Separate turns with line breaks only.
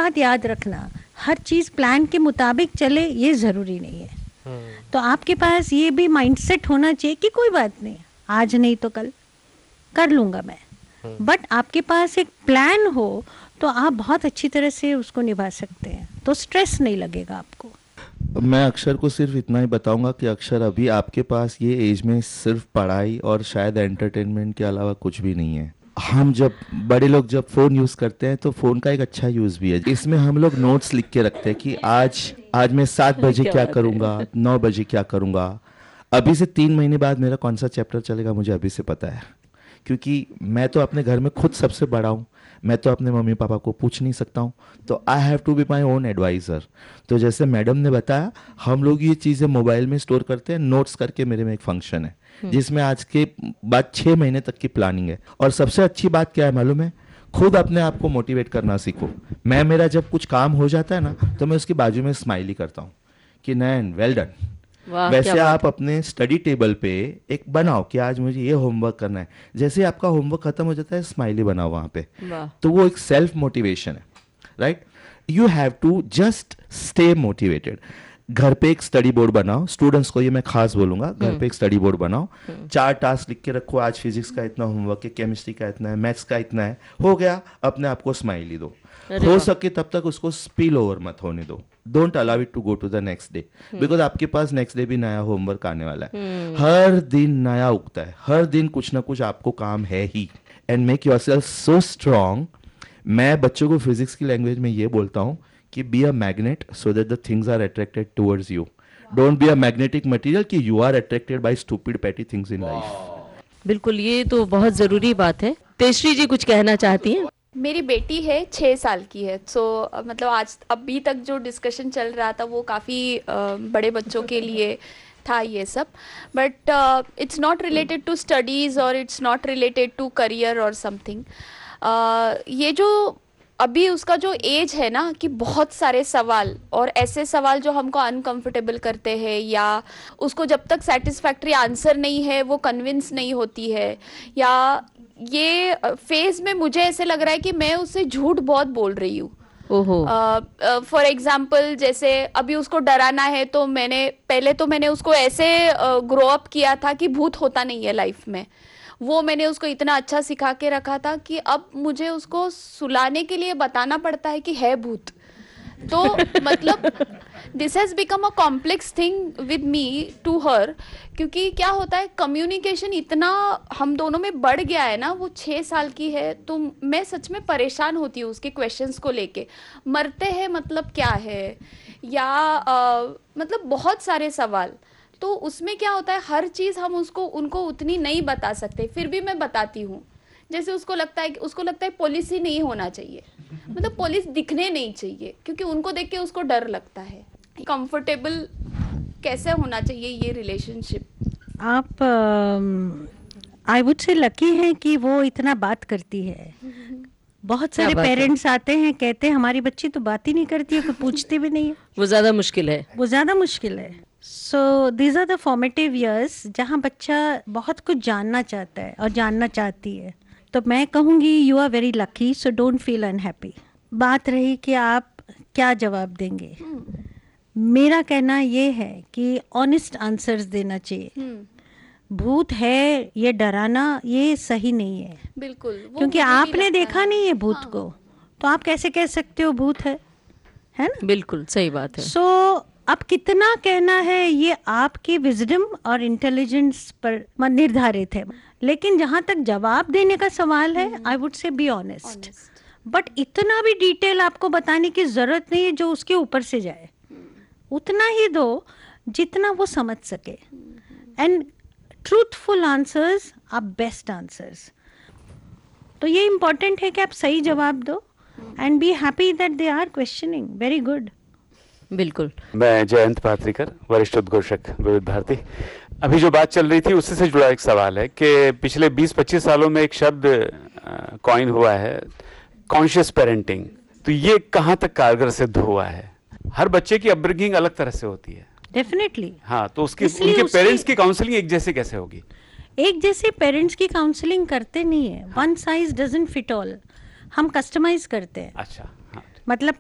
बात याद रखना, हर चीज़ प्लान के मुताबिक चले ये ज़रूरी नहीं है। तो आपके पास ये भी माइंडसेट होना चाहिए कि कोई बात नहीं, आज नहीं तो कल कर लूँगा मैं। बट आपके पास एक प्लान हो तो आप बहुत अच्छी तरह से उसको निभा सकते हैं, तो स्ट्रेस नहीं लगेगा आपको।
मैं अक्षर को सिर्फ इतना ही बताऊंगा कि अक्षर, अभी आपके पास ये एज में सिर्फ पढ़ाई और शायद एंटरटेनमेंट के अलावा कुछ भी नहीं है। हम जब बड़े लोग जब फ़ोन यूज़ करते हैं तो फ़ोन का एक अच्छा यूज़ भी है। इसमें हम लोग नोट्स लिख के रखते हैं कि आज मैं 7 बजे क्या करूँगा, 9 बजे क्या करूँगा। अभी से 3 महीने बाद मेरा कौन सा चैप्टर चलेगा मुझे अभी से पता है, क्योंकि मैं तो अपने घर में खुद सबसे बड़ा हूँ। मैं तो अपने मम्मी पापा को पूछ नहीं सकता हूँ, तो I have to be my own adviser. तो जैसे मैडम ने बताया, हम लोग ये चीज़ें मोबाइल में स्टोर करते हैं, नोट्स करके मेरे में एक फंक्शन है जिसमें आज के बाद 6 महीने तक की प्लानिंग है। और सबसे अच्छी बात क्या है मालूम है, खुद अपने आप को मोटिवेट करना सीखो। मेरा जब कुछ काम हो जाता है ना, तो मैं उसकी बाजू में स्माइली करता हूँ कि नैन वेल डन। वैसे आप अपने स्टडी टेबल पे एक बनाओ कि आज मुझे ये होमवर्क करना है। जैसे ही आपका होमवर्क खत्म हो जाता है, स्माइली बनाओ वहां पे, तो वो एक सेल्फ मोटिवेशन है, right. You have to just stay motivated. घर पे एक स्टडी बोर्ड बनाओ, स्टूडेंट्स को ये मैं खास बोलूंगा, घर पे एक स्टडी बोर्ड बनाओ, 4 टास्क लिख के रखो, आज फिजिक्स का इतना होमवर्क है, केमिस्ट्री का इतना है, मैथ्स का इतना है, हो गया। अपने आप को स्माइली दो, हो सके तब तक उसको स्पिल ओवर मत होने दो। Don't allow it to go to the next day, because आपके पास नेक्स्ट डे भी नया होमवर्क आने वाला है। हर दिन नया उगता है, हर दिन कुछ ना कुछ आपको काम है ही। And make yourself so strong. मैं बच्चों को फिजिक्स की लैंग्वेज में ये बोलता हूँ कि be a magnet so that the things are attracted towards you. Don't be a magnetic material कि you are attracted by stupid petty things in life.
बिल्कुल, ये तो बहुत जरूरी बात है। तेजश्री जी कुछ कहना चाहती हैं?
मेरी बेटी है 6 साल की है, सो मतलब आज अभी तक जो डिस्कशन चल रहा था वो काफ़ी बड़े बच्चों के लिए था ये सब, but it's not related to studies और it's not related to career और समथिंग। ये जो अभी उसका जो एज है ना, कि बहुत सारे सवाल और ऐसे सवाल जो हमको अनकंफर्टेबल करते हैं, या उसको जब तक सेटिस्फैक्ट्री आंसर नहीं है वो कन्विंस नहीं होती है, या ये फेज में मुझे ऐसे लग रहा है कि मैं उससे झूठ बहुत बोल रही हूँ। फॉर एग्जाम्पल, जैसे अभी उसको डराना है तो मैंने उसको ऐसे ग्रो अप किया था कि भूत होता नहीं है लाइफ में। वो मैंने उसको इतना अच्छा सिखा के रखा था कि अब मुझे उसको सुलाने के लिए बताना पड़ता है कि है भूत। तो मतलब this has become a complex thing with me to her, क्योंकि क्या होता है, कम्युनिकेशन इतना हम दोनों में बढ़ गया है ना। वो 6 साल की है तो मैं सच में परेशान होती हूँ उसके क्वेश्चंस को लेके। मरते हैं मतलब क्या है, या मतलब बहुत सारे सवाल। तो उसमें क्या होता है, हर चीज़ हम उनको उतनी नहीं बता सकते, फिर भी मैं बताती हूँ। जैसे उसको लगता है पुलिस ही नहीं होना चाहिए, मतलब पुलिस दिखने नहीं चाहिए, क्योंकि उनको देख के उसको डर लगता है। कंफर्टेबल कैसे होना चाहिए ये रिलेशनशिप?
आप आई वुड से लकी हैं कि वो इतना बात करती है। बहुत सारे पेरेंट्स आते हैं, कहते हैं हमारी बच्ची तो बात ही नहीं करती है, कोई पूछते भी नहीं है।
वो ज़्यादा मुश्किल है।
So these are the formative years जहाँ बच्चा बहुत कुछ जानना चाहता है और जानना चाहती है। तो मैं कहूँगी you are very lucky, so don't feel unhappy. बात रही कि आप क्या जवाब देंगे, मेरा कहना ये है कि ऑनेस्ट आंसर्स देना चाहिए। भूत है ये डराना ये सही नहीं है,
बिल्कुल,
क्योंकि आपने देखा नहीं है भूत को, तो आप कैसे कह सकते हो भूत है ना?
बिल्कुल सही बात है।
सो अब कितना कहना है ये आपकी विजडम और इंटेलिजेंस पर निर्धारित है। लेकिन जहाँ तक जवाब देने का सवाल है, I would say be honest. But इतना भी डिटेल आपको बताने की जरूरत नहीं है जो उसके ऊपर से जाए। उतना ही दो जितना वो समझ सके। And truthful answers are best answers. तो ये इम्पोर्टेंट है कि आप सही जवाब दो and be happy that they are questioning. Very good.
बिल्कुल।
मैं जयंत पात्रिकर, वरिष्ठ उद्घोषक विविध भारती। अभी जो बात चल रही थी उससे से जुड़ा एक सवाल है कि पिछले 20-25 सालों में एक शब्द कॉइन हुआ है, कॉन्शियस पेरेंटिंग। तो ये कहाँ तक कारगर सिद्ध हुआ है? हर बच्चे की अपब्रिंगिंग अलग तरह से होती है।
डेफिनेटली।
हाँ, तो उनके पेरेंट्स की काउंसलिंग एक जैसे कैसे होगी?
एक जैसे पेरेंट्स की काउंसलिंग करते नहीं है। One size doesn't fit all, हम कस्टमाइज करते हैं।
अच्छा, हाँ।
मतलब